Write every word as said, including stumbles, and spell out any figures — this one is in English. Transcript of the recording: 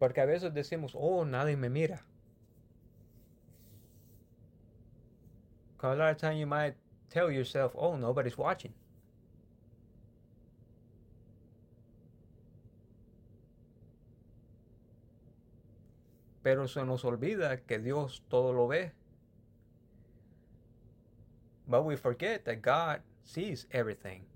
Porque a veces decimos, oh, nadie me mira. Because a lot of time you might tell yourself, oh, nobody's watching. Pero se nos olvida que Dios todo lo ve. But we forget that God sees everything.